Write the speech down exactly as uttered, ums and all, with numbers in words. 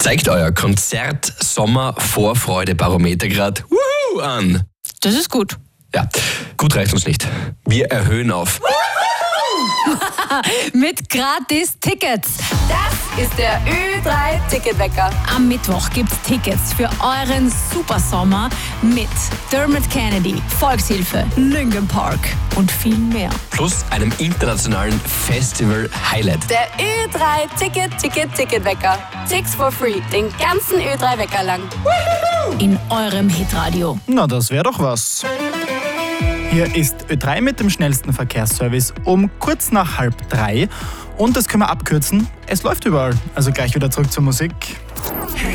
Zeigt euer Konzert-Sommer-Vorfreude-Barometer gerade an. Das ist gut. Ja, gut reicht uns nicht. Wir erhöhen auf. Mit gratis Tickets. Das ist der Ö drei Ticketwecker. Am Mittwoch gibt's Tickets für euren Supersommer mit Dermot Kennedy, Volkshilfe, Linkin Park und viel mehr. Plus einem internationalen Festival-Highlight. Der Ö drei Ticket, Ticket, Ticketwecker. Six for free, den ganzen Ö drei Wecker lang. In eurem Hitradio. Na, das wäre doch was. Hier ist Ö drei mit dem schnellsten Verkehrsservice um kurz nach halb drei. Und das können wir abkürzen. Es läuft überall. Also gleich wieder zurück zur Musik.